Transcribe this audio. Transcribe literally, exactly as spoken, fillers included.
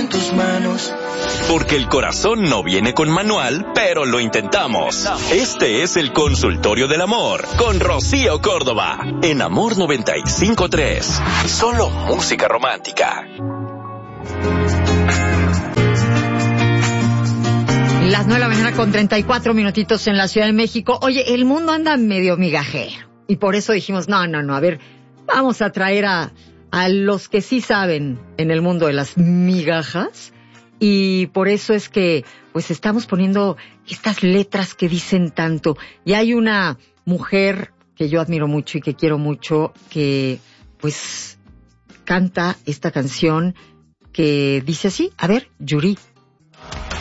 en tus manos. Porque el corazón no viene con manual, pero lo intentamos. Este es el Consultorio del Amor con Rocío Córdoba en Amor noventa y cinco punto tres. Solo música romántica. Las nueve de la mañana con treinta y cuatro minutitos en la Ciudad de México. Oye, el mundo anda medio migajero. Y por eso dijimos, no, no, no, a ver, vamos a traer a, a los que sí saben en el mundo de las migajas. Y por eso es que, pues, estamos poniendo estas letras que dicen tanto. Y hay una mujer que yo admiro mucho y que quiero mucho, que, pues, canta esta canción que dice así. A ver, Yuri.